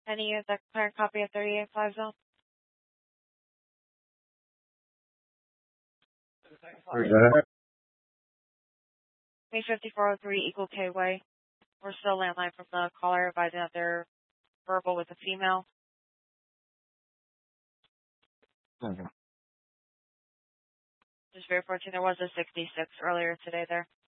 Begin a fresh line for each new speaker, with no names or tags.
Any of the current copy of 38.5 zone? May 5403 Equal K Way. We're still landline from the caller advising that they're verbal with a female.
Okay.
Just very fortunate there was a 66 earlier today there.